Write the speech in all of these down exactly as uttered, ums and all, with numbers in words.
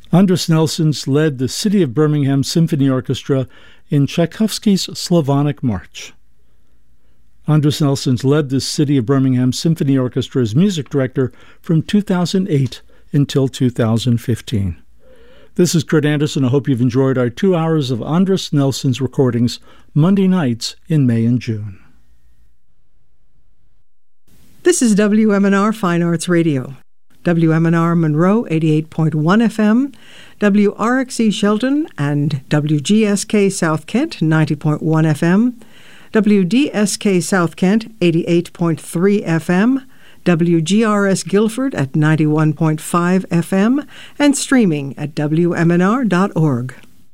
Andris Nelsons led the City of Birmingham Symphony Orchestra in Tchaikovsky's Slavonic March. Andris Nelsons led the City of Birmingham Symphony Orchestra as music director from two thousand eight until two thousand fifteen. This is Kurt Anderson. I hope you've enjoyed our two hours of Andris Nelsons recordings Monday nights in May and June. This is W M N R Fine Arts Radio. W M N R Monroe eighty-eight point one F M, W R X E Shelton and W G S K South Kent ninety point one F M, W D S K South Kent eighty-eight point three F M, W G R S Guilford at ninety-one point five F M, and streaming at W M N R dot org.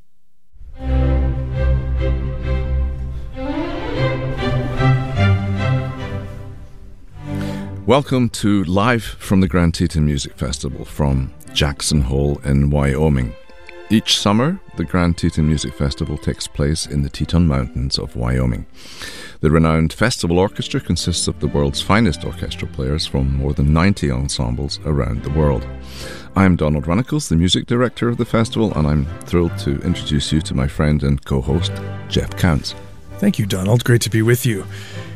Welcome to Live from the Grand Teton Music Festival from Jackson Hole in Wyoming. Each summer, the Grand Teton Music Festival takes place in the Teton Mountains of Wyoming. The renowned festival orchestra consists of the world's finest orchestral players from more than ninety ensembles around the world. I'm Donald Runnicles, the music director of the festival, and I'm thrilled to introduce you to my friend and co-host, Jeff Counts. Thank you, Donald. Great to be with you.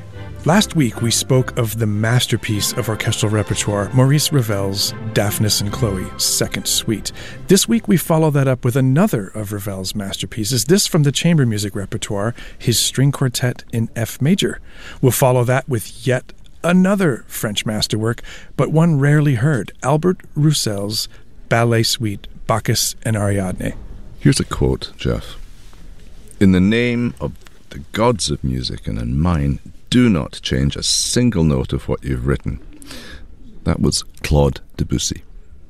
Last week, we spoke of the masterpiece of orchestral repertoire, Maurice Ravel's Daphnis and Chloe, Second Suite. This week, we follow that up with another of Ravel's masterpieces, this from the chamber music repertoire, his string quartet in F major. We'll follow that with yet another French masterwork, but one rarely heard, Albert Roussel's Ballet Suite, Bacchus and Ariadne. Here's a quote, Jeff. "In the name of the gods of music and in mine, do not change a single note of what you've written." That was Claude Debussy.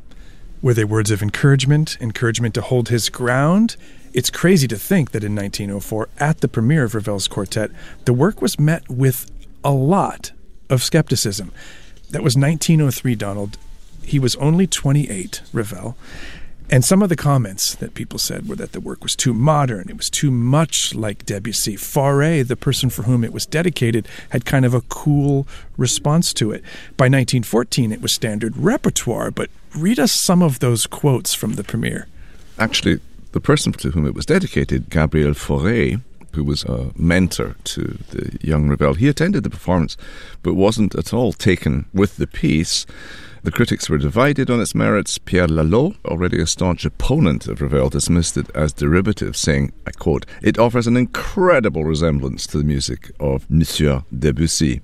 Were they words of encouragement, encouragement to hold his ground? It's crazy to think that in nineteen oh four, at the premiere of Ravel's quartet, the work was met with a lot of skepticism. That was nineteen oh three, Donald. He was only twenty-eight, Ravel. And some of the comments that people said were that the work was too modern, it was too much like Debussy. Fauré, the person for whom it was dedicated, had kind of a cool response to it. By nineteen fourteen, it was standard repertoire, but read us some of those quotes from the premiere. Actually, the person to whom it was dedicated, Gabriel Fauré, who was a mentor to the young Ravel, he attended the performance, but wasn't at all taken with the piece. The critics were divided on its merits. Pierre Laloux, already a staunch opponent of Ravel, dismissed it as derivative, saying, I quote, "It offers an incredible resemblance to the music of Monsieur Debussy."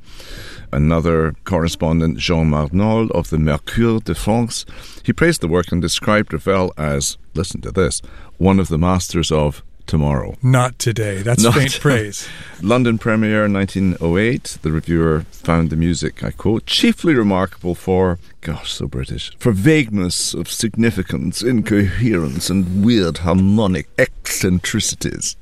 Another correspondent, Jean Marnol of the Mercure de France, he praised the work and described Ravel as, listen to this, one of the masters of tomorrow. Not today. That's Not faint praise. London premiere nineteen oh eight. The reviewer found the music, I quote, chiefly remarkable for, gosh, so British, for vagueness of significance, incoherence, and weird harmonic eccentricities.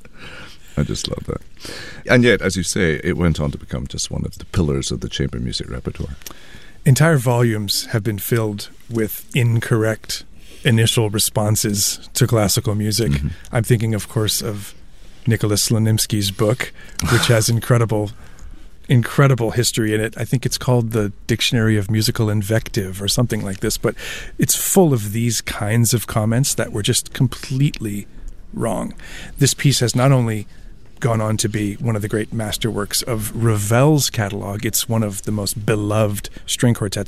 I just love that. And yet, as you say, it went on to become just one of the pillars of the chamber music repertoire. Entire volumes have been filled with incorrect initial responses to classical music. Mm-hmm. I'm thinking, of course, of Nicholas Slonimsky's book, which has incredible, incredible history in it. I think it's called the Dictionary of Musical Invective or something like this, but it's full of these kinds of comments that were just completely wrong. This piece has not only gone on to be one of the great masterworks of Ravel's catalog, it's one of the most beloved string quartets